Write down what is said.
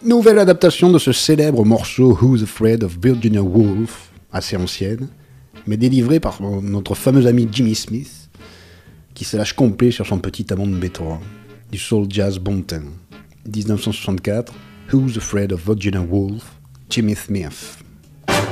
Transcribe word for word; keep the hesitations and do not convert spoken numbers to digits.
Nouvelle adaptation de ce célèbre morceau Who's Afraid of Virginia Woolf, assez ancienne, mais délivrée par notre fameux ami Jimmy Smith, qui se lâche complet sur son petit amant de B trois, du soul jazz bon temps. dix-neuf cent soixante-quatre, Who's Afraid of Virginia Woolf, Jimmy Smith.